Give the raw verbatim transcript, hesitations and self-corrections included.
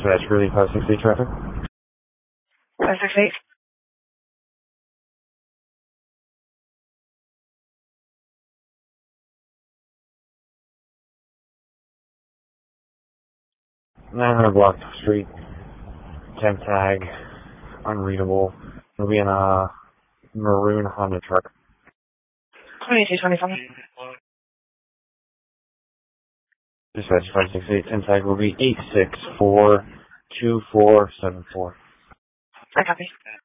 So that's really five six eight traffic? five six eight. nine hundred Block Street. Temp tag. Unreadable. It'll be in a maroon Honda truck. twenty-two twenty-seven. Dispatch five six eight. Temp tag will be eight six four two four seven four. I copy.